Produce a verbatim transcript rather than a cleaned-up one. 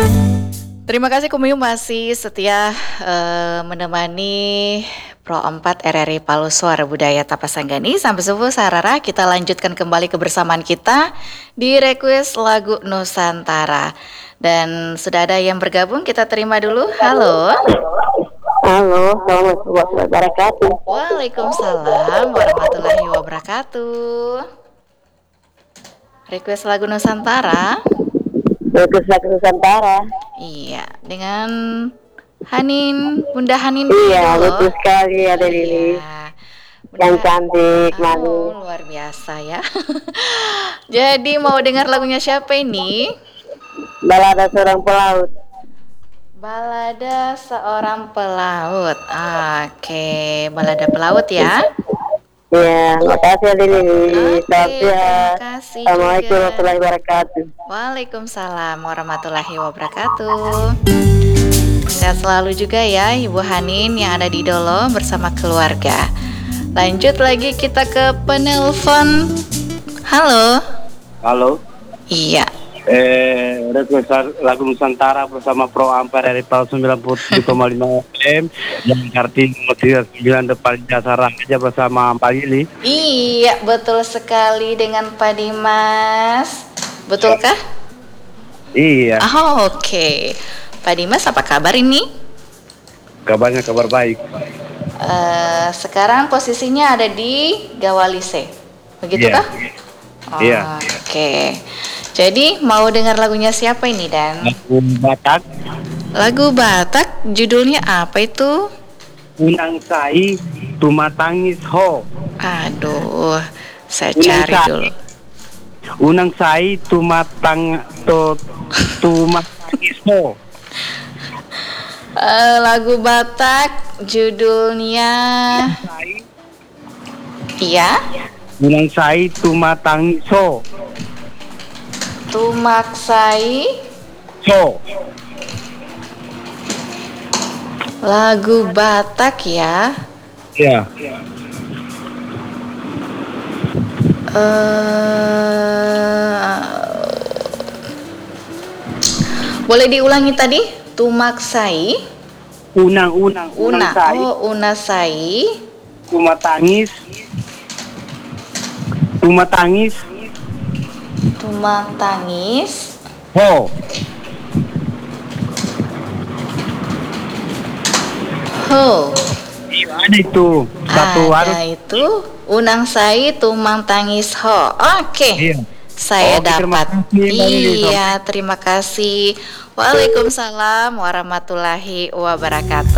Terima kasih Kumiu masih setia uh, menemani Pro empat R R I Palu Suara Budaya Tapasanggani. Sampai subuh Sarara, kita lanjutkan kembali kebersamaan kita di request lagu Nusantara. Dan sudah ada yang bergabung, kita terima dulu. Halo. Halo, assalamualaikum warahmatullahi wabarakatuh. Waalaikumsalam warahmatullahi wabarakatuh. Request lagu Nusantara. Request lagu Nusantara. Iya, dengan Hanin, Bunda Hanin. Iya, betul sekali ada Lili. Yang cantik, manis. Oh, luar biasa ya. Jadi mau dengar lagunya siapa ini? Balada Seorang Pelaut. Balada Seorang Pelaut. Oke, balada pelaut ya. Ya, makasih ya Lili. Oke, terima kasih. Assalamualaikum warahmatullahi wabarakatuh. Waalaikumsalam warahmatullahi wabarakatuh. Sehat selalu juga ya Ibu Hanin yang ada di Dolo bersama keluarga. Lanjut lagi kita ke penelpon. Halo. Halo. Iya. Eh, request lagu Nusantara bersama Pro Ampere dari tahun sembilan puluh tujuh koma lima F M yang Kartini tiga sembilan depan jasa raja bersama Pak Lili. Iya, betul sekali dengan Pak Dimas. Betulkah? Iya. Oh, oke. Okay. Pak Dimas, apa kabar ini? Kabarnya kabar baik. Uh, sekarang posisinya ada di Gawalise, begitu kah? Iya. Oh, oke. Okay. Jadi mau dengar lagunya siapa ini Dan? Lagu Batak. Lagu Batak, judulnya apa itu? Unang Sai Tumatangis Ho. Aduh, saya Unang cari Sai. dulu. Unang Sai Tumatang to Tumatangis Ho. Uh, lagu Batak, judulnya. Iya. Unang Sai Tumatangis Ho. Tumaksai So. Lagu Batak ya. Iya. Uh, boleh diulangi tadi? Tumaksai. Unang unang Una. unang sai. Oh, unasai. Tumatangis. Tumatangis. Tumatangis. Ho. Ho. Iya, ada itu. Satu ada harus. itu. Unang sai tumang tangis ho. Oke. Okay. Iya. Saya Oke, terima dapat. kasih, Iya, terima kasih. Waalaikumsalam warahmatullahi wabarakatuh.